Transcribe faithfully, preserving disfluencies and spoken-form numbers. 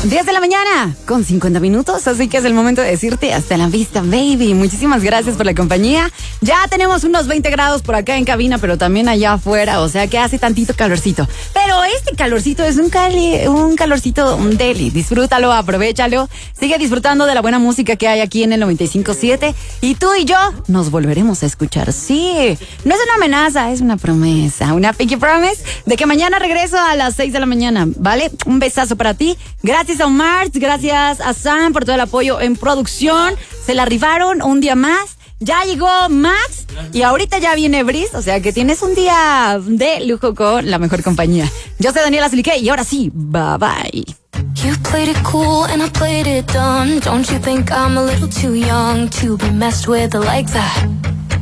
diez de la mañana con cincuenta minutos, así que es el momento de decirte hasta la vista, baby. Muchísimas gracias por la compañía. Ya tenemos unos veinte grados por acá en cabina, pero también allá afuera, o sea que hace tantito calorcito. Pero este calorcito es un, cali, un calorcito un deli. Disfrútalo, aprovechalo. Sigue disfrutando de la buena música que hay aquí en el noventa y cinco siete. Y tú y yo nos volveremos a escuchar. Sí, no es una amenaza, es una promesa, una pinky promise de que mañana regreso a las seis de la mañana, ¿vale? Un besazo para ti. Gracias a Omar, gracias a Sam por todo el apoyo en producción. Se la rifaron un día más. Ya llegó Max y ahorita ya viene Brice, o sea que tienes un día de lujo con la mejor compañía. Yo soy Daniela Silique y ahora sí, bye bye. You played it cool and I played it dumb. Don't you think I'm a little too young to be messed with like that?